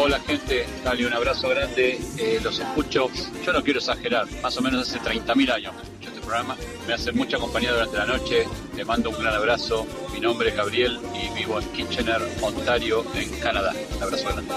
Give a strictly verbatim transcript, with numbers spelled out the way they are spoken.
Hola gente, dale un abrazo grande, eh, los escucho, yo no quiero exagerar, más o menos hace treinta mil años que escucho este programa, me hace mucha compañía durante la noche, te mando un gran abrazo, mi nombre es Gabriel y vivo en Kitchener, Ontario, en Canadá. Un abrazo grande.